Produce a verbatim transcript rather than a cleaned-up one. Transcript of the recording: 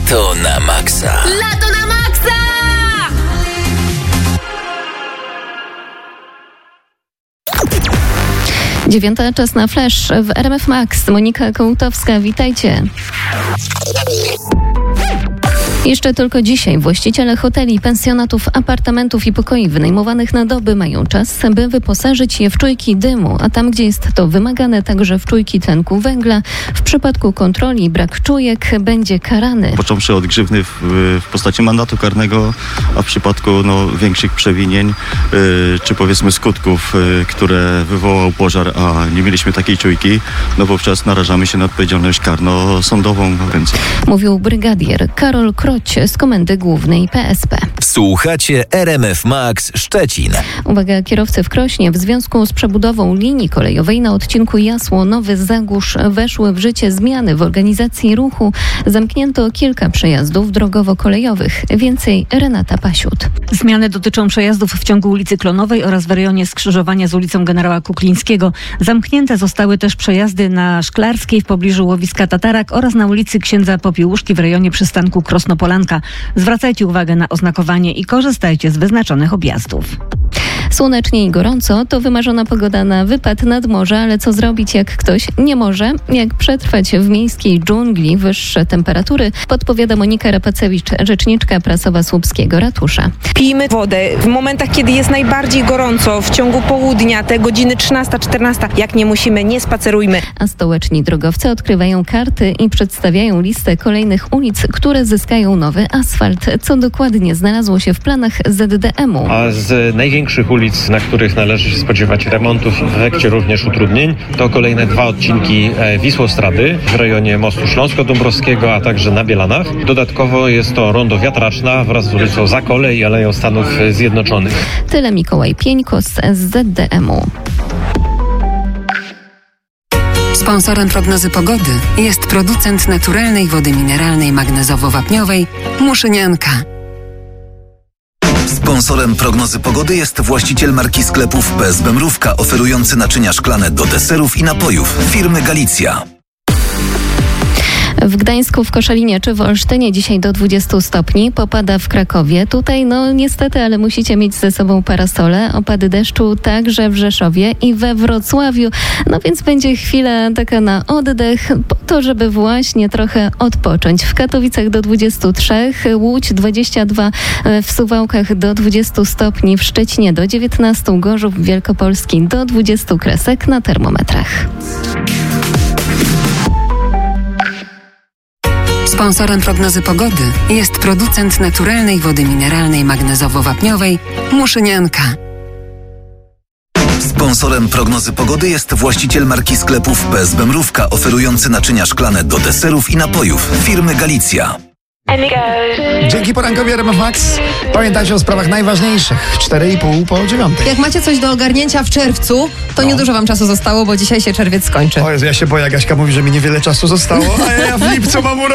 Lato na maksa. Lato na maksa! Dziewiąta, czas na Flash w R M F Max. Monika Kołtowska, witajcie. Jeszcze tylko dzisiaj właściciele hoteli, pensjonatów, apartamentów i pokoi wynajmowanych na doby mają czas, by wyposażyć je w czujki dymu, a tam, gdzie jest to wymagane, także w czujki tlenku węgla. W przypadku kontroli brak czujek będzie karany. Począwszy od grzywny w, w postaci mandatu karnego, a w przypadku no, większych przewinień, yy, czy powiedzmy skutków, yy, które wywołał pożar, a nie mieliśmy takiej czujki, no wówczas narażamy się na odpowiedzialność karno-sądową. Więc... Mówił brygadier Karol Kroć z Komendy Głównej P S P. Słuchacie R M F Max Szczecin. Uwaga, kierowcy w Krośnie. W związku z przebudową linii kolejowej na odcinku Jasło-Nowy Zagórz weszły w życie zmiany w organizacji ruchu. Zamknięto kilka przejazdów drogowo-kolejowych. Więcej Renata Pasiut. Zmiany dotyczą przejazdów w ciągu ulicy Klonowej oraz w rejonie skrzyżowania z ulicą Generała Kuklińskiego. Zamknięte zostały też przejazdy na Szklarskiej w pobliżu łowiska Tatarak oraz na ulicy Księdza Popiełuszki w rejonie przystanku Krosnopolanka. Zwracajcie uwagę na oznakowanie i korzystajcie z wyznaczonych objazdów. Słonecznie i gorąco to wymarzona pogoda na wypad nad morze, ale co zrobić, jak ktoś nie może? Jak przetrwać w miejskiej dżungli wyższe temperatury? Podpowiada Monika Rapacewicz, rzeczniczka prasowa Słupskiego Ratusza. Pijmy wodę w momentach, kiedy jest najbardziej gorąco, w ciągu południa, te godziny trzynasta czternasta. Jak nie musimy, nie spacerujmy. A stołeczni drogowcy odkrywają karty i przedstawiają listę kolejnych ulic, które zyskają nowy asfalt. Co dokładnie znalazło się w planach Z D M-u? A z największych ulic, na których należy się spodziewać remontów, w efekcie również utrudnień, to kolejne dwa odcinki Wisłostrady w rejonie mostu Śląsko-Dąbrowskiego, a także na Bielanach. Dodatkowo jest to rondo Wiatraczna wraz z ulicą Zakole i Aleją Stanów Zjednoczonych. Tyle Mikołaj Pieńko z Z D M-u. Sponsorem prognozy pogody jest producent naturalnej wody mineralnej magnezowo-wapniowej Muszynianka. Sponsorem prognozy pogody jest właściciel marki sklepów P S B Mrówka, oferujący naczynia szklane do deserów i napojów firmy Galicja. W Gdańsku, w Koszalinie czy w Olsztynie dzisiaj do dwudziestu stopni. Popada w Krakowie. Tutaj no niestety, ale musicie mieć ze sobą parasole. Opady deszczu także w Rzeszowie i we Wrocławiu. No więc będzie chwila taka na oddech, po to, żeby właśnie trochę odpocząć. W Katowicach do dwudziestu trzech, Łódź dwadzieścia dwa, w Suwałkach do dwudziestu stopni, w Szczecinie do dziewiętnastu, Gorzów Wielkopolski do dwudziestu kresek na termometrach. Sponsorem prognozy pogody jest producent naturalnej wody mineralnej magnezowo-wapniowej Muszynianka. Sponsorem prognozy pogody jest właściciel marki sklepów P S B Mrówka, oferujący naczynia szklane do deserów i napojów firmy Galicja. Dzięki porankowi R M F Max pamiętajcie o sprawach najważniejszych. cztery i pół po dziewiątej. Jak macie coś do ogarnięcia w czerwcu, to no. niedużo wam czasu zostało, bo dzisiaj się czerwiec skończy. O Jezu, ja się boję, Gaśka mówi, że mi niewiele czasu zostało, a ja w lipcu mam urodziny.